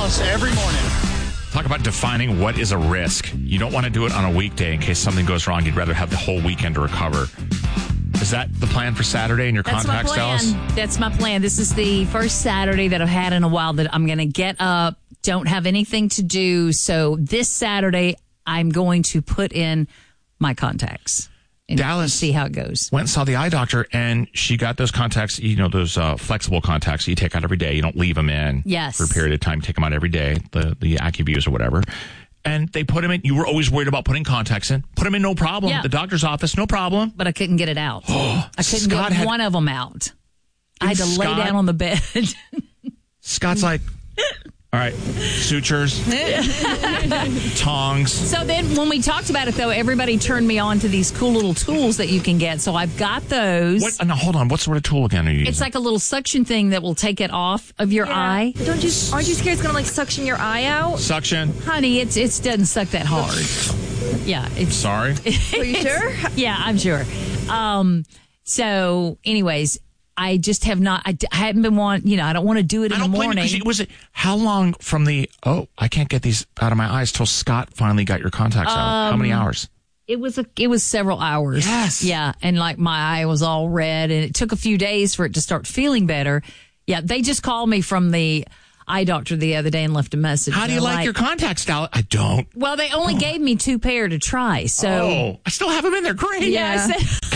Dallas every morning. Talk about defining what is a risk. You don't want to do it on a weekday in case something goes wrong. You'd rather have the whole weekend to recover. Is that the plan for Saturday in your contacts, Dallas? That's my plan. This is the first Saturday that I've had in a while that I'm going to get up, don't have anything to do. So this Saturday, I'm going to put in my contacts. And Dallas see how it goes. Went and saw the eye doctor, and she got those contacts, those flexible contacts that you take out every day. You don't leave them in for a period of time. Take them out every day, the AccuViews or whatever. And they put them in. You were always worried about putting contacts in. Put them in, no problem. Yeah. The doctor's office, no problem. But I couldn't get it out. I couldn't get one of them out. I had to lay down on the bed. Scott's like, all right, sutures, tongs. So then when we talked about it, though, everybody turned me on to these cool little tools that you can get. So I've got those. Now, hold on. What sort of tool again are you using? It's like a little suction thing that will take it off of your eye. Aren't you scared it's going to like suction your eye out? Suction? Honey, it doesn't suck that hard. Yeah. Sorry? Are you sure? Yeah, I'm sure. So anyways, I just have not, I haven't been I don't want to do it in the morning. How long from I can't get these out of my eyes till Scott finally got your contacts out? How many hours? It was several hours. Yes. Yeah. And like my eye was all red and it took a few days for it to start feeling better. Yeah. They just called me from the eye doctor the other day and left a message. How do you like your contacts, Dallas? I don't. Well, they only gave me 2 pair to try. So I still have them in there. Great. Yeah.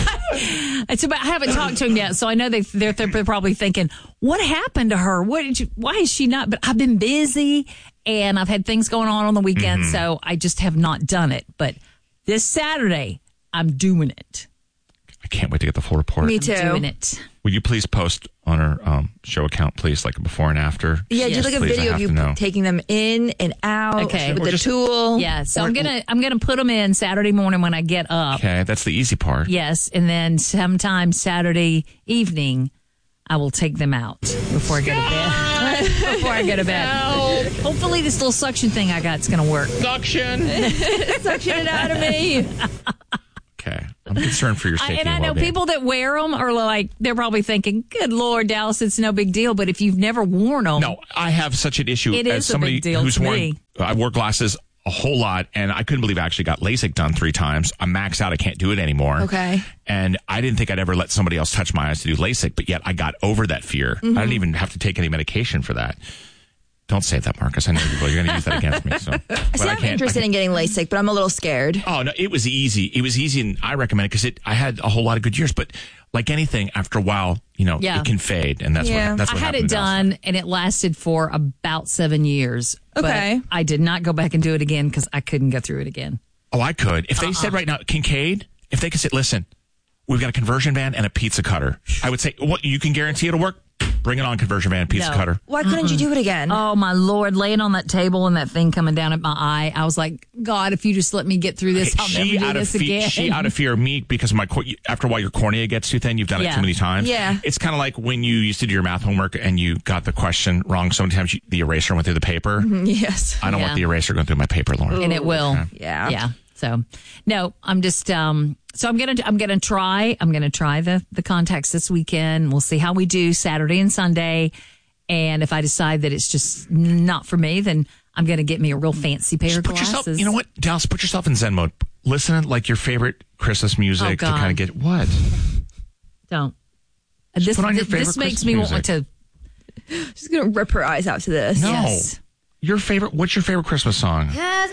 I haven't talked to them yet, so I know they're probably thinking, what happened to her? Why is she not? But I've been busy and I've had things going on the weekend, so I just have not done it. But this Saturday, I'm doing it. I can't wait to get the full report. Me too. I'm doing it. Will you please post on our show account, please, like a before and after? Yeah, do like a video of you taking them in and out with the tool. Yeah, so I'm gonna put them in Saturday morning when I get up. Okay, that's the easy part. Yes, and then sometime Saturday evening, I will take them out before I go to bed. Hopefully, this little suction thing I got is gonna work. Suction it out of me. Okay. I'm concerned for your safety and I know people that wear them are like, they're probably thinking, good Lord, Dallas, it's no big deal. But if you've never worn them. No, I have such an issue. It as is somebody a big deal who's to worn, me. I wore glasses a whole lot, and I couldn't believe I actually got LASIK done 3 times. I'm maxed out. I can't do it anymore. Okay. And I didn't think I'd ever let somebody else touch my eyes to do LASIK, but yet I got over that fear. I didn't even have to take any medication for that. Don't say that, Marcus. I know you're going to use that against me. So, I'm interested in getting LASIK, but I'm a little scared. Oh, no, it was easy. It was easy, and I recommend it because I had a whole lot of good years. But like anything, after a while, it can fade, and that's what I had it done, and it lasted for about 7 years. Okay. But I did not go back and do it again because I couldn't go through it again. Oh, I could. If they said right now, Kincaid, if they could say, listen, we've got a conversion van and a pizza cutter, I would say, what, you can guarantee it'll work? Bring it on, conversion van, pizza cutter. Why couldn't you do it again? Oh, my Lord. Laying on that table and that thing coming down at my eye, I was like, God, if you just let me get through this, I'll never do this again. She out of fear of me because after a while your cornea gets too thin. You've done it too many times. Yeah. It's kind of like when you used to do your math homework and you got the question wrong. Sometimes the eraser went through the paper. Yes. I don't want the eraser going through my paper, Lauren. And it will. Okay. Yeah. Yeah. So, no, I'm just, so I'm going to try the contacts this weekend. We'll see how we do Saturday and Sunday. And if I decide that it's just not for me, then I'm going to get me a real fancy pair of glasses. You know what, Dallas, put yourself in Zen mode. Listen to like your favorite Christmas music to kind of get what? Don't. Put on your favorite this makes Christmas me music. want to. She's going to rip her eyes out to this. No. Yes. What's your favorite Christmas song? It's not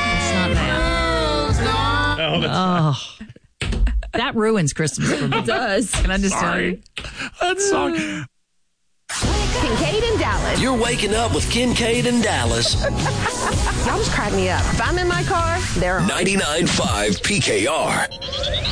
that. No, that's not. That ruins Christmas for me. It does. Can I just tell you? That song. Kincaid and Dallas. You're waking up with Kincaid and Dallas. Y'all just crack me up. If I'm in my car, they're on. 99.5 PKR.